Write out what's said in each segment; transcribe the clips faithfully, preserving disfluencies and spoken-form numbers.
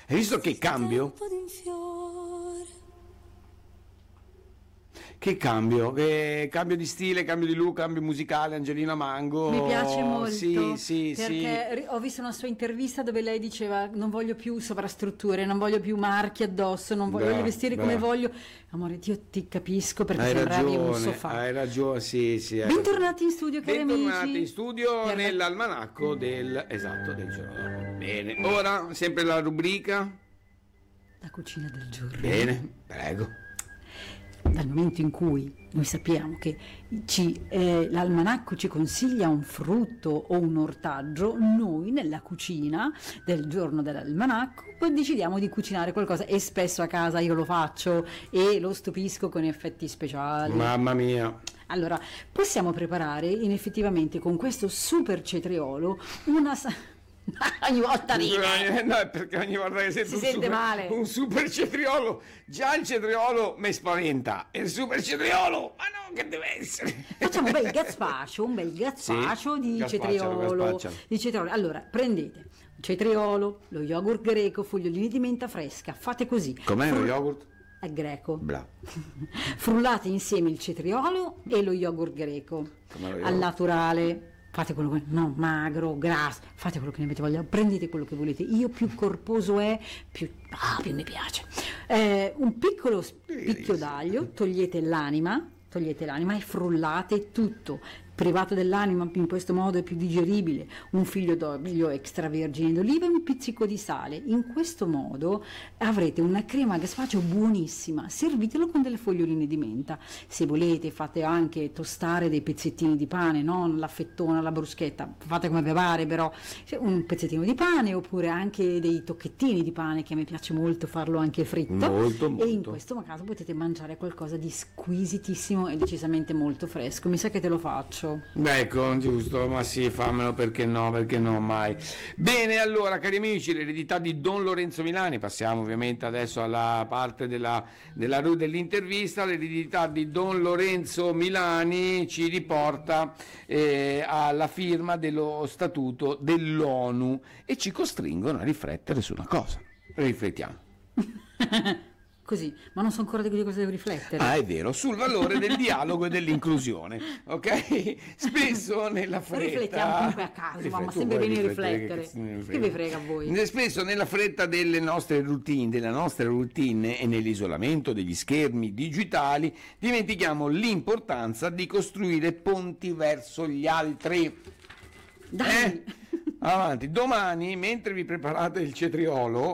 Hai visto che cambio? Che cambio, che cambio di stile, cambio di look, cambio musicale, Angelina Mango. Mi piace molto, sì, sì, perché sì. ho visto una sua intervista dove lei diceva non voglio più sovrastrutture, non voglio più marchi addosso, non voglio, Beh, voglio vestire beh. come voglio. Amore, io ti capisco perché Hai sembravi un ragione, sofà. hai ragione, sì, sì. hai Bentornati in studio, cari amici. Bentornati in studio Per- nell'almanacco del, esatto, del giorno. Bene, ora sempre la rubrica. La cucina del giorno. Bene, prego. Dal momento in cui noi sappiamo che ci, eh, l'almanacco ci consiglia un frutto o un ortaggio, noi nella cucina del giorno dell'almanacco poi decidiamo di cucinare qualcosa, e spesso a casa io lo faccio e lo stupisco con effetti speciali. Mamma mia. Allora, possiamo preparare in effettivamente con questo super cetriolo una... sa- ogni volta ride. No, è perché ogni volta che sento Si un, sente super, male. un super cetriolo, già il cetriolo mi spaventa. E il super cetriolo, ma no, che deve essere? Facciamo un bel gazpacio, un bel gazpacio Sì, di gazpaccialo, cetriolo, gazpaccialo. di cetriolo. Allora, prendete cetriolo, lo yogurt greco, fogliolini di menta fresca, fate così. Com'è lo Fru- yogurt? È greco. Bla. Frullate insieme il cetriolo e lo yogurt greco Com'è lo al yogurt? naturale. Fate quello che no, magro, grasso, fate quello che ne avete voglia, prendete quello che volete. Io più corposo è, più, ah, più mi piace. Eh, un piccolo spicchio d'aglio, togliete l'anima, togliete l'anima e frullate tutto. Privato dell'anima, in questo modo è più digeribile. Un figlio d'olio extravergine d'oliva e un pizzico di sale. In questo modo avrete una crema a gazpacho buonissima. Servitelo con delle foglioline di menta. Se volete fate anche tostare dei pezzettini di pane, non la fettona, la bruschetta, fate come vi pare, però un pezzettino di pane oppure anche dei tocchettini di pane, che a me piace molto farlo anche fritto. Molto, molto. E in questo caso potete mangiare qualcosa di squisitissimo e decisamente molto fresco. Mi sa che te lo faccio. Beh, ecco, giusto, ma sì, fammelo, perché no, perché no, mai. Bene, allora, cari amici, l'eredità di Don Lorenzo Milani, passiamo ovviamente adesso alla parte della, della dell'intervista. L'eredità di Don Lorenzo Milani ci riporta eh, alla firma dello statuto dell'ONU e ci costringono a riflettere su una cosa. Riflettiamo. Così, ma non so ancora di cosa devo riflettere. Ah, è vero, sul valore del dialogo e dell'inclusione, ok? Spesso nella fretta... Riflettiamo comunque a caso, Riflet- mamma, tu sempre vuoi bene riflettere, riflettere. cazzo me ne Che frega. vi frega a voi? Spesso nella fretta delle nostre routine, della nostra routine e nell'isolamento degli schermi digitali, dimentichiamo l'importanza di costruire ponti verso gli altri. Dai! Eh? Avanti, domani mentre vi preparate il cetriolo,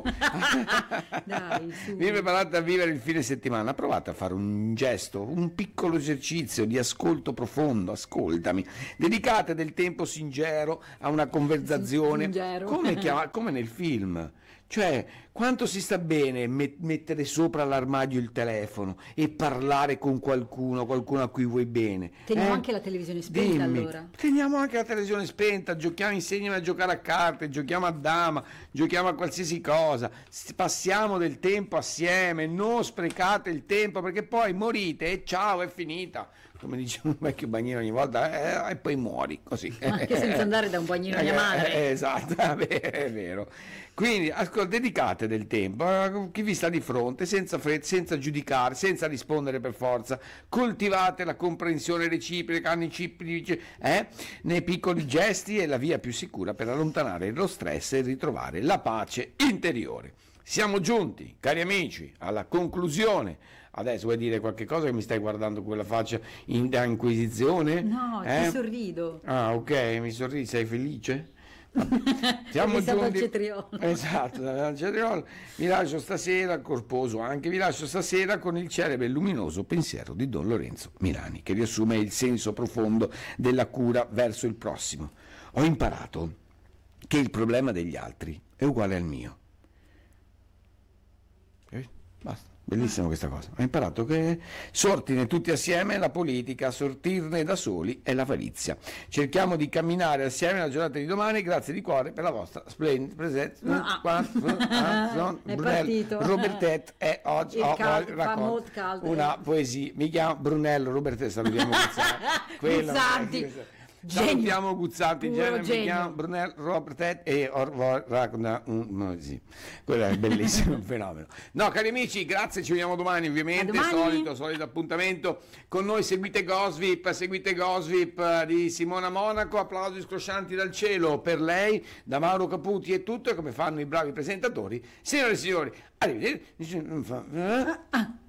Dai, su. vi preparate a vivere il fine settimana, provate a fare un gesto, un piccolo esercizio di ascolto profondo, ascoltami, dedicate del tempo sincero a una conversazione, Sincero. come, chiama- come nel film. Cioè, quanto si sta bene met- mettere sopra l'armadio il telefono e parlare con qualcuno, qualcuno a cui vuoi bene. Teniamo eh? anche la televisione spenta, Dimmi. allora. Teniamo anche la televisione spenta, giochiamo, insegnami a giocare a carte, giochiamo a dama, giochiamo a qualsiasi cosa, S- passiamo del tempo assieme, non sprecate il tempo perché poi morite e ciao, è finita. Come dice un vecchio bagnino ogni volta, eh, e poi muori, così. Anche senza andare da un bagnino a mia madre. Eh, esatto, è vero. Quindi ascolta, dedicate del tempo a chi vi sta di fronte, senza fretta, senza giudicare, senza rispondere per forza. Coltivate la comprensione reciproca eh, nei piccoli gesti, è la via più sicura per allontanare lo stress e ritrovare la pace interiore. Siamo giunti, cari amici, alla conclusione. Adesso vuoi dire qualche cosa, che mi stai guardando con quella faccia in, da inquisizione? No, Eh? ti sorrido. Ah, ok, mi sorridi, sei felice? Siamo È stato al giunti... cetriolo. Esatto, al cetriolo. Vi lascio stasera, corposo anche, vi lascio stasera con il celebre e luminoso pensiero di Don Lorenzo Milani, che riassume il senso profondo della cura verso il prossimo. Ho imparato che il problema degli altri è uguale al mio. Eh, Basta. Bellissima questa cosa. Ho imparato che sortine tutti assieme è la politica, sortirne da soli è l'avarizia. Cerchiamo di camminare assieme la giornata di domani. Grazie di cuore per la vostra splendida presenza. No. È partito. Robertet è oggi Il ho caldo, fa raccolto molto caldo. una poesia. Mi chiamo Brunello Robertet, salutiamo Guzzanti. Quello- Guzzanti. Genio. Salutiamo Guzzanti, Puro Jenna, genio. Mignan, Brunel, Robert e Orvor Ragnar. Mm, sì. Quello è bellissimo, un fenomeno. No, cari amici, grazie, ci vediamo domani ovviamente, A domani. solito, solito appuntamento con noi, seguite Gosvip, seguite Gosvip di Simona Monaco, applausi scroscianti dal cielo per lei, da Mauro Caputi e tutto, e come fanno i bravi presentatori. Signore e signori, arrivederci. Ah, ah.